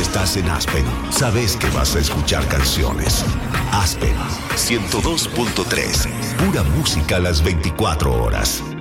estás en Aspen, sabes que vas a escuchar canciones. Aspen 102.3, pura música a las 24 horas.